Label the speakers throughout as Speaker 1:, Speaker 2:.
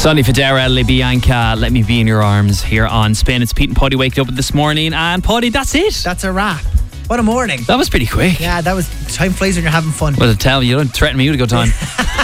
Speaker 1: Sonny Fodera, Bianca, Let Me Be in Your Arms here on Spin. It's Pete and Poddy waking up this morning. And Poddy, that's it.
Speaker 2: That's a wrap. What a morning.
Speaker 1: That was pretty quick.
Speaker 2: Yeah, that was. Time flies when you're having fun.
Speaker 1: Well, tell you, don't threaten me with a good time.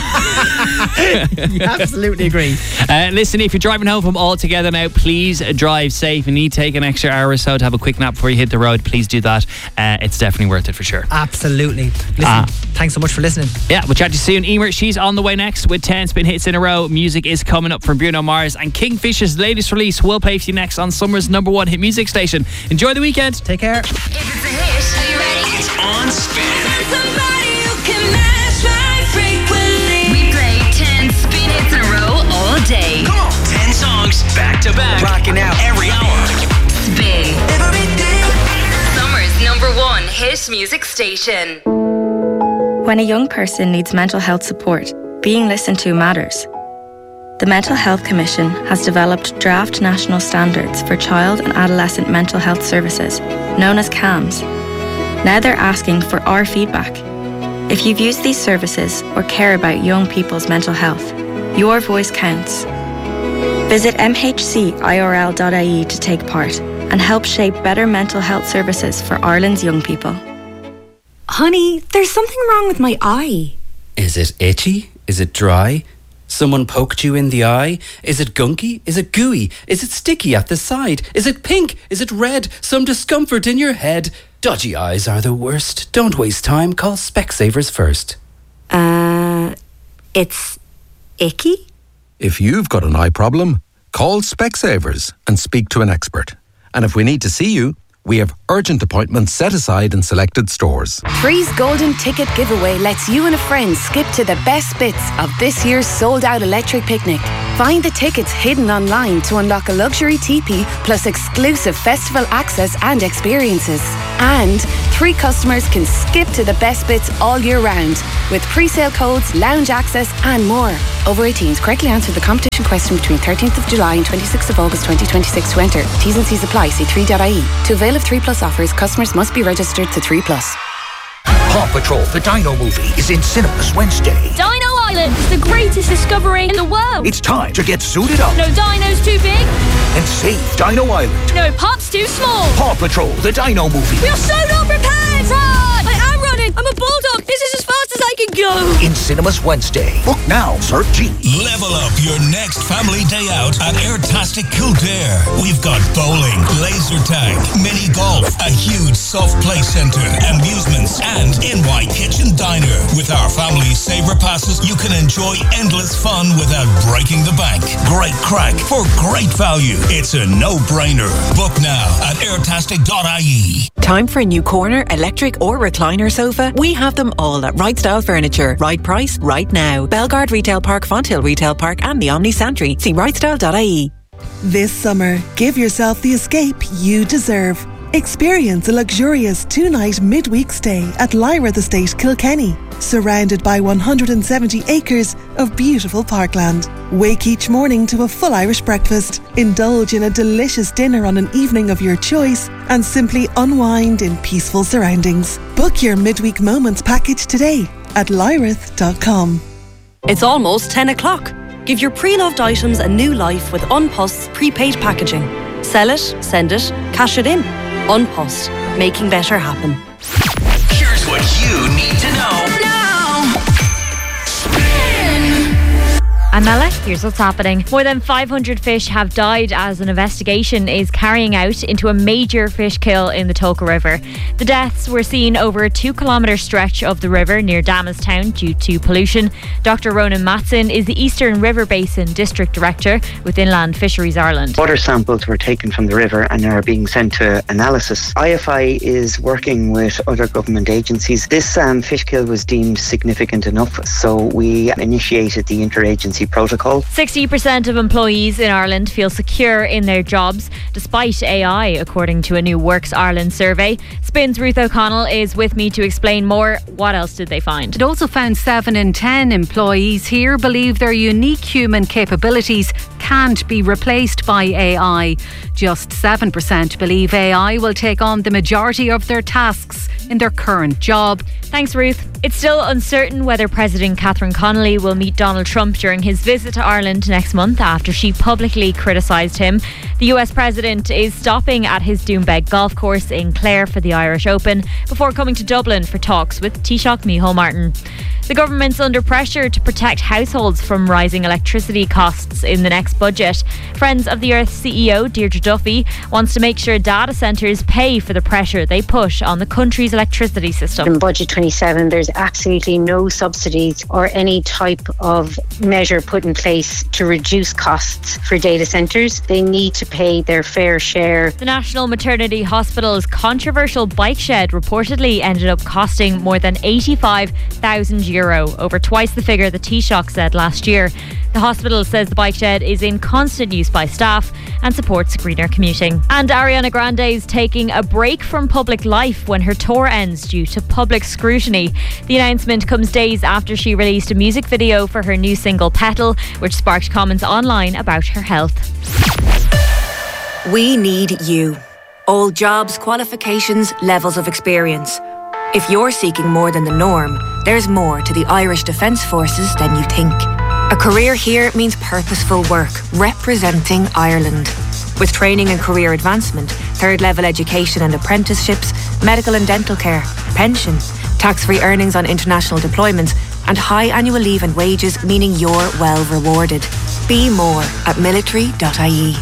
Speaker 2: You absolutely agree.
Speaker 1: Listen, if you're driving home from All Together now, please drive safe. You need to take an extra hour or so to have a quick nap before you hit the road. Please do that. It's definitely worth it for sure.
Speaker 2: Absolutely. Listen, thanks so much for listening.
Speaker 1: Yeah, we'll chat to you soon. Emer, she's on the way next with 10 spin hits in a row. Music is coming up from Bruno Mars, and Kingfisher's latest release will play for you next on Summer's #1 hit music station. Enjoy the weekend.
Speaker 2: Take care.
Speaker 3: If it's a hit, are you ready?
Speaker 4: It's on Spin.
Speaker 3: Somebody who can match my frequency. We play 10 spin hits in a row all day.
Speaker 4: Come on. 10 songs back to back. Rocking out every hour.
Speaker 3: Spin. Summer's #1 hit music station.
Speaker 5: When a young person needs mental health support, being listened to matters. The Mental Health Commission has developed draft national standards for child and adolescent mental health services, known as CAMS. Now they're asking for our feedback. If you've used these services or care about young people's mental health, your voice counts. Visit mhcirl.ie to take part and help shape better mental health services for Ireland's young people.
Speaker 6: Honey, there's something wrong with my eye.
Speaker 7: Is it itchy? Is it dry? Someone poked you in the eye? Is it gunky? Is it gooey? Is it sticky at the side? Is it pink? Is it red? Some discomfort in your head? Dodgy eyes are the worst. Don't waste time. Call Specsavers first.
Speaker 6: It's icky?
Speaker 8: If you've got an eye problem, call Specsavers and speak to an expert. And if we need to see you, we have urgent appointments set aside in selected stores.
Speaker 6: Three's Golden Ticket Giveaway lets you and a friend skip to the best bits of this year's sold-out electric picnic. Find the tickets hidden online to unlock a luxury teepee plus exclusive festival access and experiences. And 3 customers can skip to the best bits all year round with pre-sale codes, lounge access and more. Over 18s, correctly answer the competition question between 13th of July and 26th of August 2026 to enter. T's and C's apply. See 3.ie. To avail of 3+ offers, customers must be registered to 3+.
Speaker 9: Paw Patrol, the Dino movie, is in cinemas Wednesday.
Speaker 10: Dino Island is the greatest discovery in the world.
Speaker 9: It's time to get suited up.
Speaker 10: No dino's too big.
Speaker 9: And save Dino Island.
Speaker 10: No pop's too small.
Speaker 9: Paw Patrol, the Dino movie.
Speaker 10: We are so not prepared. Run! I am running. I'm a bulldog. This is as fast as I can go.
Speaker 9: In cinemas Wednesday. Book now. Search G.
Speaker 11: Level up your next family day out at Airtastic Kildare. We've got bowling, laser tag, mini golf, a huge soft play centre, amusements, and NY Kitchen Diner. With our family saver passes, you can enjoy endless fun without breaking the bank. Great crack for great value. It's a no-brainer. Book now at airtastic.ie.
Speaker 12: Time for a new corner, electric or recliner sofa? We have them all at Right Style Furniture. Right price, right now. Belgard Retail Park, Fonthill Retail Park and the Omni Santry. See rightstyle.ie.
Speaker 13: This summer, give yourself the escape you deserve. Experience a luxurious 2-night midweek stay at Lyrath Estate, Kilkenny, surrounded by 170 acres of beautiful parkland. Wake each morning to a full Irish breakfast, indulge in a delicious dinner on an evening of your choice, and simply unwind in peaceful surroundings. Book your midweek moments package today at lyrath.com.
Speaker 14: It's almost 10 o'clock. Give your pre-loved items a new life with Unpost's prepaid packaging. Sell it, send it, cash it in. Unpost, making better happen.
Speaker 4: Here's what you need to know.
Speaker 15: I'm Ella, here's what's happening. More than 500 fish have died as an investigation is carrying out into a major fish kill in the Tolka River. The deaths were seen over a 2-kilometre stretch of the river near Damastown due to pollution. Dr. Ronan Matson is the Eastern River Basin District Director with Inland Fisheries Ireland.
Speaker 16: Water samples were taken from the river and are being sent to analysis. IFI is working with other government agencies. This fish kill was deemed significant enough, so we initiated the interagency protocol.
Speaker 15: 60% of employees in Ireland feel secure in their jobs despite AI, according to a new Works Ireland survey. Spin's Ruth O'Connell is with me to explain more. What else did they find?
Speaker 17: It also found 7 in 10 employees here believe their unique human capabilities can't be replaced by AI. Just 7% believe AI will take on the majority of their tasks in their current job.
Speaker 15: Thanks, Ruth. It's still uncertain whether President Catherine Connolly will meet Donald Trump during his his visit to Ireland next month after she publicly criticised him. The US president is stopping at his Doombeg golf course in Clare for the Irish Open before coming to Dublin for talks with Taoiseach Micheál Martin. The government's under pressure to protect households from rising electricity costs in the next budget. Friends of the Earth CEO Deirdre Duffy wants to make sure data centres pay for the pressure they put on the country's electricity system.
Speaker 18: In Budget 27, there's absolutely no subsidies or any type of measure put in place to reduce costs for data centres. They need to pay their fair share.
Speaker 15: The National Maternity Hospital's controversial bike shed reportedly ended up costing more than €85,000, over twice the figure the Taoiseach said last year. The hospital says the bike shed is in constant use by staff and supports greener commuting. And Ariana Grande is taking a break from public life when her tour ends due to public scrutiny. The announcement comes days after she released a music video for her new single Petal, which sparked comments online about her health.
Speaker 19: We need you. All jobs, qualifications, levels of experience. If you're seeking more than the norm, there's more to the Irish Defence Forces than you think. A career here means purposeful work, representing Ireland. With training and career advancement, third-level education and apprenticeships, medical and dental care, pension, tax-free earnings on international deployments, and high annual leave and wages, meaning you're well rewarded. Be more at military.ie.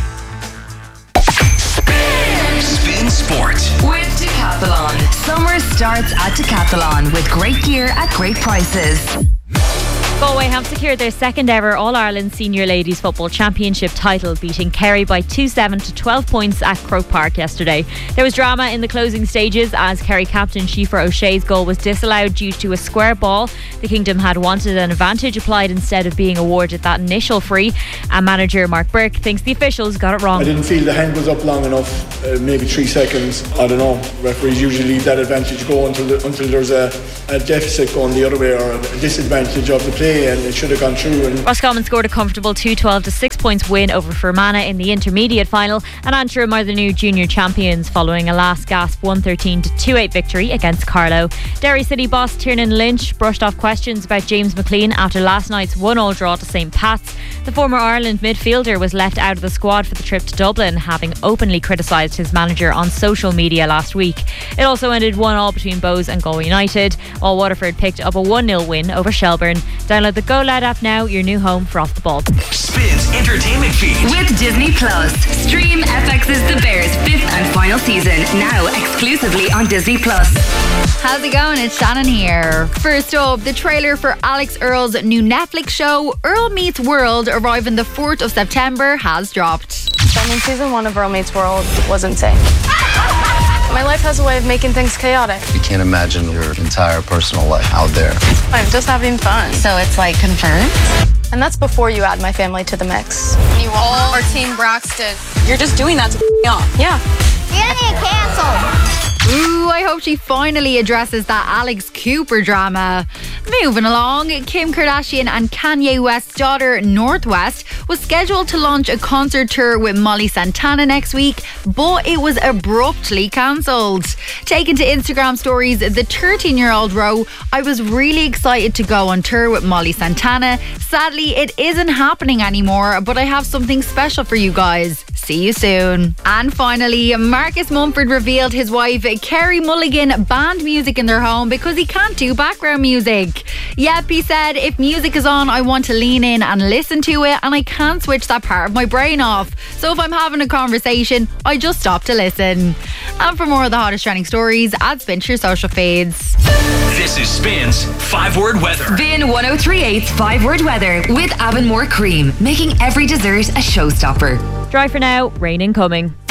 Speaker 4: Spin Sport
Speaker 3: with Decathlon. Summer starts at Decathlon with great gear at great prices.
Speaker 15: Galway have secured their second ever All-Ireland Senior Ladies Football Championship title, beating Kerry by 2-7 to 12 points at Croke Park yesterday. There was drama in the closing stages as Kerry captain Síofra O'Shea's goal was disallowed due to a square ball. The Kingdom had wanted an advantage applied instead of being awarded that initial free, and manager Mark Burke thinks the officials got it wrong.
Speaker 20: I didn't feel the hand was up long enough, maybe 3 seconds. I don't know. Referees usually leave that advantage go until there's a deficit going the other way or a disadvantage of the play, and it should have gone through.
Speaker 15: Roscommon scored a comfortable 2-12 to 6 points win over Fermanagh in the intermediate final, and Antrim are the new junior champions following a last gasp 113 to 2-8 victory against Carlow. Derry City boss Tiernan Lynch brushed off questions about James McLean after last night's 1-1 draw to St Pat's. The former Ireland midfielder was left out of the squad for the trip to Dublin, having openly criticised his manager on social media last week. It also ended 1-1 between Bohs and Galway United, while Waterford picked up a 1-0 win over Shelburne. Download the Go Loud app now, your new home for Off the Ball.
Speaker 4: Spins entertainment feed
Speaker 3: with Disney Plus. Stream FX's The Bears' 5th and final season now exclusively on Disney Plus.
Speaker 21: How's it going? It's Shannon here. First up, the trailer for Alex Earl's new Netflix show Earl Meets World, arriving the 4th of September, has dropped.
Speaker 22: Filming season 1 of Earl Meets World was insane. My life has a way of making things chaotic.
Speaker 23: You can't imagine your entire personal life out there.
Speaker 22: I'm just having fun.
Speaker 24: So it's like confirmed?
Speaker 22: And that's before you add my family to the mix.
Speaker 24: You all are Team Braxton. You're just doing that to me off.
Speaker 22: Yeah.
Speaker 21: You're gonna get canceled. Ooh, I hope she finally addresses that Alex Cooper drama. Moving along, Kim Kardashian and Kanye West's daughter North West was scheduled to launch a concert tour with Molly Santana next week, but it was abruptly cancelled. Taken to Instagram stories, the 13-year-old wrote, "I was really excited to go on tour with Molly Santana. Sadly, it isn't happening anymore, but I have something special for you guys. See you soon." And finally, Marcus Mumford revealed his wife Kerry Mulligan banned music in their home because he can't do background music. Yep, he said, "If music is on, I want to lean in and listen to it, and I can't switch that part of my brain off. So if I'm having a conversation, I just stop to listen." And for more of the hottest trending stories, add Spin to your social feeds.
Speaker 4: This is Spin's 5-word weather.
Speaker 3: Spin 103.8's 5-word weather with Avonmore Cream, making every dessert a showstopper.
Speaker 15: Dry for now, rain incoming.